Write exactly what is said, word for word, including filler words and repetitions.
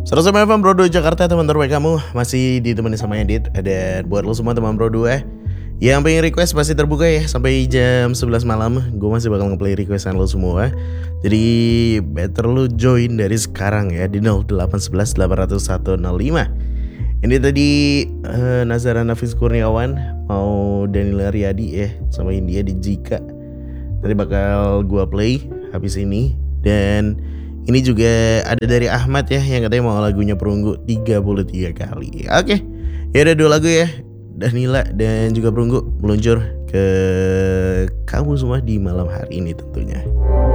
seratus F M Bro dua Jakarta, teman terbaik kamu. Masih ditemani sama Edit. Dan buat lo semua teman Bro dua yang pengen request pasti terbuka ya. Sampai jam sebelas malam gue masih bakal ngeplay requestan lo semua. Jadi better lo join dari sekarang ya di nol delapan satu satu delapan nol satu nol lima. Ini tadi uh, Nazara Nafis Kurniawan mau Daniel Riyadi ya sama India di Jika. Nanti bakal gue play habis ini. Dan ini juga ada dari Ahmad ya, yang katanya mau lagunya Perunggu tiga puluh tiga kali. Oke, ya ada dua lagu ya, Danila dan juga Perunggu meluncur ke kamu semua di malam hari ini tentunya.